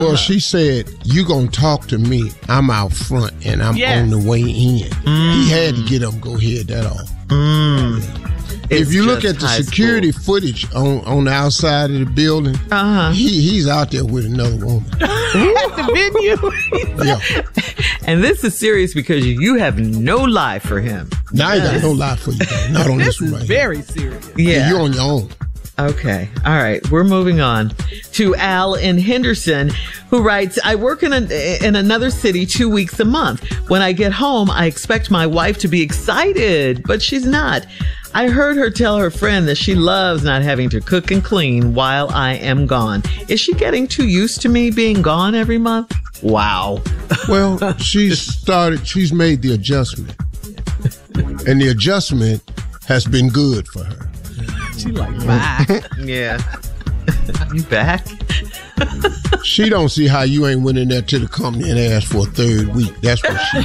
Well, she said, you going to talk to me. I'm out front and I'm on the way in. He had to get up and go ahead, that all. If you look at the security footage on the outside of the building, he's out there with another woman. At the venue? Yeah. And this is serious because you have no lie for him. Now I got no lie for you, though. Not on this one right here. Very serious. Yeah. You're on your own. Okay. All right. We're moving on to Al in Henderson, who writes, I work in another city 2 weeks a month. When I get home, I expect my wife to be excited, but she's not. I heard her tell her friend that she loves not having to cook and clean while I am gone. Is she getting too used to me being gone every month? Wow. Well, she's made the adjustment. And the adjustment has been good for her. She like, bye. Yeah. You back? She don't see how you ain't went in there to the company and asked for a third week. That's what she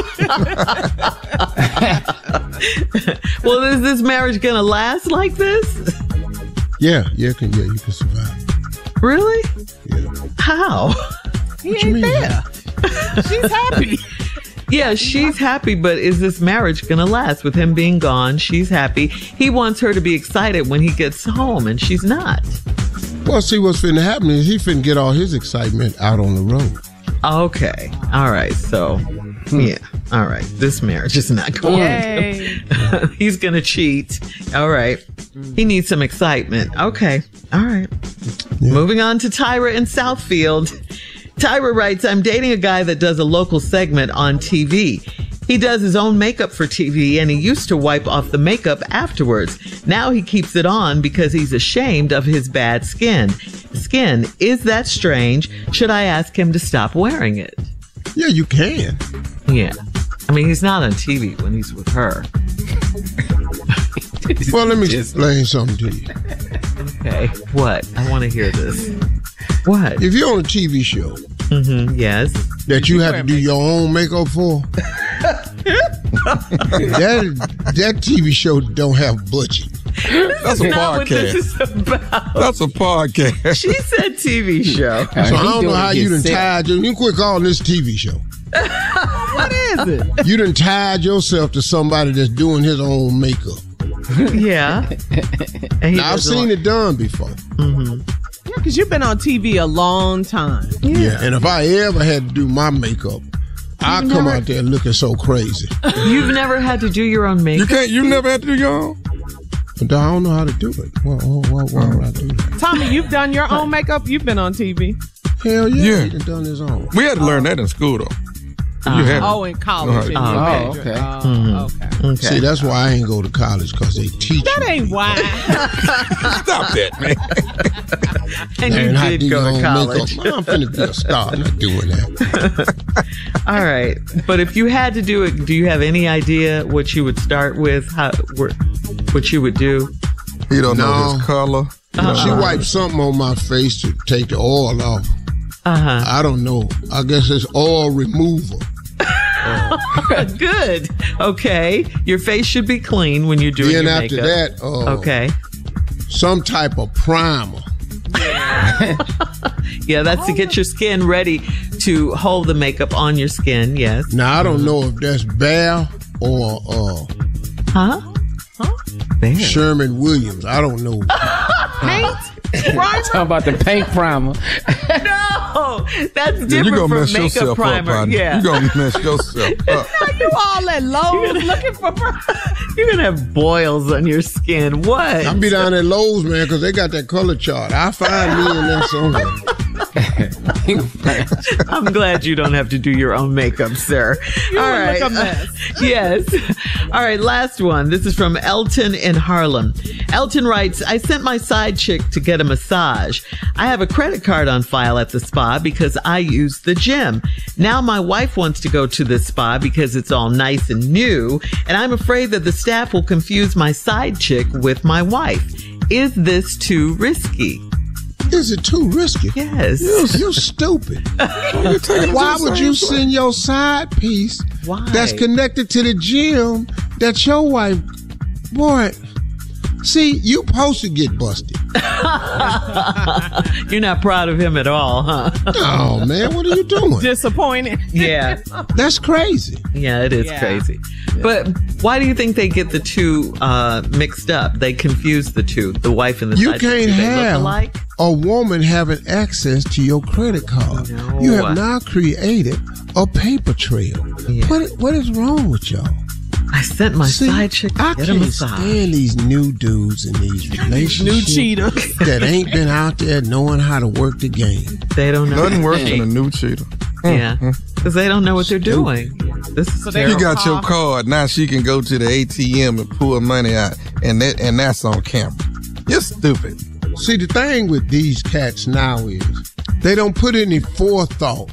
Well, is this marriage going to last like this? Yeah, you can survive. Really? Yeah. How? He ain't there. She's happy. Yeah, she's happy, but is this marriage going to last? With him being gone, she's happy. He wants her to be excited when he gets home, and she's not. Well, see, what's finna happen is he finna get all his excitement out on the road. Okay. All right. So, yeah. All right. This marriage is not going to. He's going to cheat. All right. He needs some excitement. Okay. All right. Yeah. Moving on to Tyra in Southfield. Tyra writes, I'm dating a guy that does a local segment on TV. He does his own makeup for TV, and he used to wipe off the makeup afterwards. Now he keeps it on because he's ashamed of his bad skin. Is that strange? Should I ask him to stop wearing it? Yeah, you can. Yeah. I mean, he's not on TV when he's with her. Well, let me explain something to you. Okay. What? I want to hear this. What? If you're on a TV show, yes, that you have to do your own makeup for, that TV show don't have budget. That's a podcast. That's a podcast. She said TV show. So I don't know how you done tied. You quit calling this TV show. What is it? You done tied yourself to somebody that's doing his own makeup. Yeah. Now, I've seen it done before. Yeah, because you've been on TV a long time. Yeah, and if I ever had to do my makeup, I'd come out there looking so crazy. You've never had to do your own makeup? You never had to do your own? But I don't know how to do it. Why would I do that? Tommy, you've done your own makeup? You've been on TV? Hell yeah. He done his own. We had to learn that in school, though. In college. Okay. See, that's why I ain't go to college, because they teach That ain't why. Stop that, man. And you did go to college. I'm finna be a star. I'm not doing that. All right. But if you had to do it, do you have any idea what you would start with? What you would do? You don't know his color. She wiped something on my face to take the oil off. I don't know. I guess it's oil removal. Good. Okay. Your face should be clean when you're doing your makeup. Then after that, okay, some type of primer. Yeah, that's to get your skin ready to hold the makeup on your skin. Yes. Now I don't know if that's Bear or Bear. Sherman Williams. I don't know. Paint? Talking about the paint primer. No, that's different from makeup primer. You're going to mess yourself up. You all at Lowe's looking for primer. You're going to have boils on your skin. What? I'll be down at Lowe's, man, because they got that color chart. I'll find me in there somewhere. I'm glad you don't have to do your own makeup, sir. You all right. Look a mess. Yes. All right, last one. This is from Elton in Harlem. Elton writes, I sent my side chick to get a massage. I have a credit card on file at the spa because I use the gym. Now my wife wants to go to this spa because it's all nice and new, and I'm afraid that the staff will confuse my side chick with my wife. Is this too risky? Is it too risky? Yes. You stupid. Why would you send your side piece that's connected to the gym that your wife... Boy, see, you supposed to get busted. You're not proud of him at all, huh? Oh, man, what are you doing? Disappointed. Yeah. That's crazy. Yeah, it is crazy. Yeah. But why do you think they get the two mixed up? They confuse the two, the wife and the side chick. You can't have a woman having access to your credit card. No. You have now created a paper trail. Yeah. What is wrong with y'all? I sent my side chick to get a massage. I can't stand these new dudes in these relationships. New cheaters. That ain't been out there knowing how to work the game. They don't know. Nothing worse than a new cheater. Yeah, because they don't know what they're doing. This is you got your card. Now she can go to the ATM and pull money out, and that's on camera. You're stupid. See, the thing with these cats now is they don't put any forethought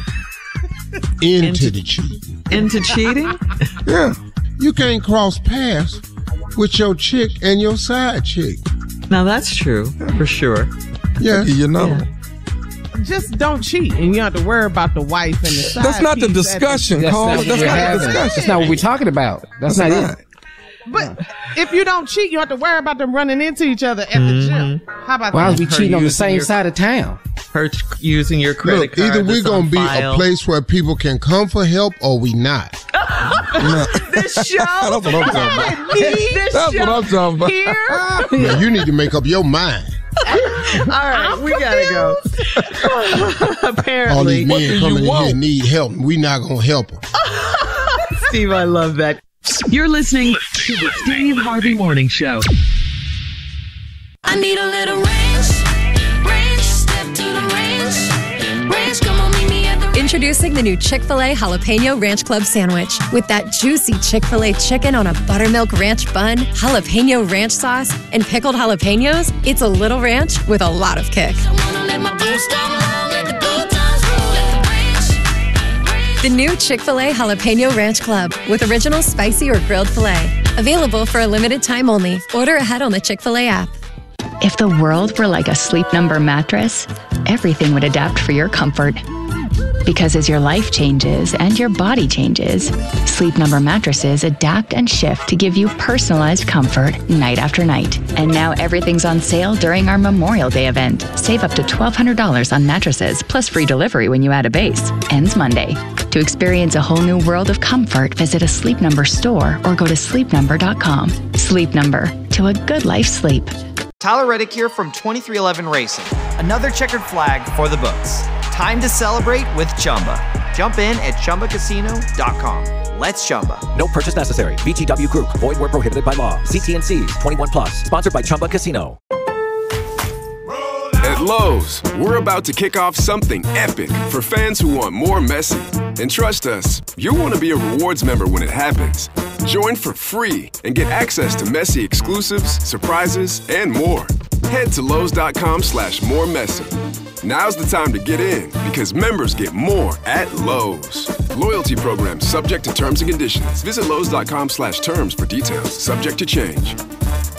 into the cheating. Into cheating? Yeah. You can't cross paths with your chick and your side chick. Now that's true, for sure. Yeah. You know. Yeah. Just don't cheat, and you don't have to worry about the wife and the side. That's not the discussion, Carl. That's not the discussion. That's not what we're talking about. That's not it. But if you don't cheat, you have to worry about them running into each other at the gym. How about Why are we cheating on the same side of town? Her using your credit card. Either we're going to be a place where people can come for help or we not. This show. That's what I'm talking about. That's what I'm talking about. Here? Yeah, you need to make up your mind. All right, we gotta go. Apparently, all these men coming in here need help. We not gonna help them. Steve, I love that. You're listening to the Steve Harvey Morning Show. I need a little ranch, step to the ranch, come on, meet me at the. Introducing the new Chick-fil-A Jalapeno Ranch Club Sandwich. With that juicy Chick-fil-A chicken on a buttermilk ranch bun, jalapeno ranch sauce, and pickled jalapenos, it's a little ranch with a lot of kick. The new Chick-fil-A Jalapeno Ranch Club with original spicy or grilled filet. Available for a limited time only. Order ahead on the Chick-fil-A app. If the world were like a Sleep Number mattress, everything would adapt for your comfort. Because as your life changes and your body changes, Sleep Number mattresses adapt and shift to give you personalized comfort night after night. And now everything's on sale during our Memorial Day event. Save up to $1,200 on mattresses, plus free delivery when you add a base. Ends Monday. To experience a whole new world of comfort, visit a Sleep Number store or go to sleepnumber.com. Sleep Number. To a good life sleep. Tyler Reddick here from 2311 Racing. Another checkered flag for the books. Time to celebrate with Chumba. Jump in at ChumbaCasino.com. Let's Chumba. No purchase necessary. VGW Group. Void where prohibited by law. CT&Cs. 21 plus. Sponsored by Chumba Casino. At Lowe's, we're about to kick off something epic for fans who want more Messi. And trust us, you'll want to be a rewards member when it happens. Join for free and get access to Messi exclusives, surprises, and more. Head to Lowe's.com/moremessy. Now's the time to get in because members get more at Lowe's. Loyalty program subject to terms and conditions. Visit Lowe's.com/terms for details. Subject to change.